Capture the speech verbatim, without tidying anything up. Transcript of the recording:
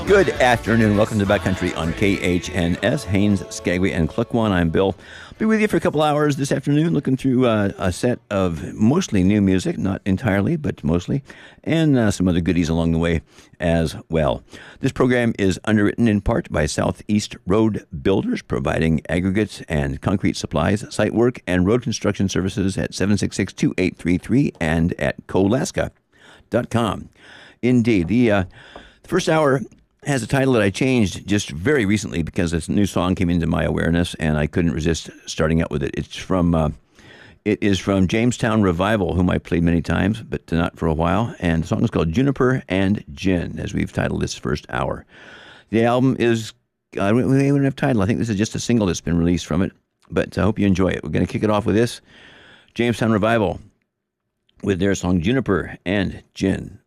Good afternoon. Welcome to Backcountry on K H N S, Haines, Skagway, and Cluckwan. I'm Bill. I'll be with you for a couple hours this afternoon, looking through uh, a set of mostly new music, not entirely, but mostly, and uh, some other goodies along the way as well. This program is underwritten in part by Southeast Road Builders, providing aggregates and concrete supplies, site work, and road construction services at seven six six, two eight three three and at Colaska dot com. Indeed, the uh, first hour has a title that I changed just very recently because a new song came into my awareness and I couldn't resist starting out with it. It's from uh, it is from Jamestown Revival, whom I played many times, but not for a while. And the song is called Juniper and Gin, as we've titled this first hour. The album is uh, we we don't have title. I think this is just a single that's been released from it, but I hope you enjoy it. We're going to kick it off with this Jamestown Revival with their song Juniper and Gin.